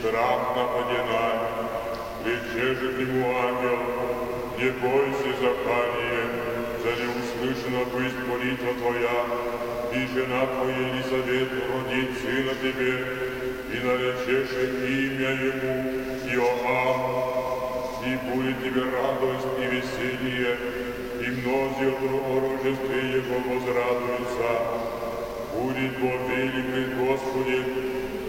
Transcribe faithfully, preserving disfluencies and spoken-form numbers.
страх нападенай. Рече же к нему ангел: не бойся, Захария, за не услышана быть молитва твоя, и жена твоя Елизавета родит сына тебе, и наречешь имя ему Иоанн, и будет тебе радость и веселье, и многие о рождестве его возрадуются. Будет Бог велик пред Господи,